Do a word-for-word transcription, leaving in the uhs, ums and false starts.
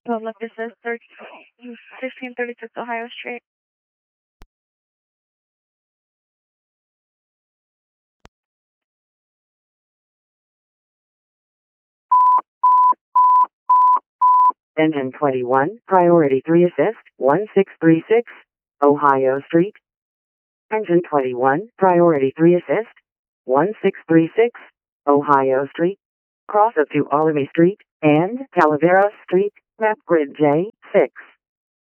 Public, this is fifteen thirty-six Ohio Street. Engine twenty-one, Priority three Assist, one six three six, Ohio Street. Engine twenty-one, Priority three Assist, one six three six, Ohio Street. Cross up to Alamy Street and Calaveras Street, map grid J six.